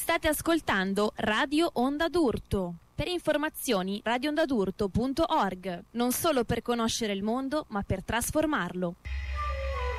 State ascoltando Radio Onda d'Urto. Per informazioni radioondadurto.org. Non solo per conoscere il mondo, ma per trasformarlo.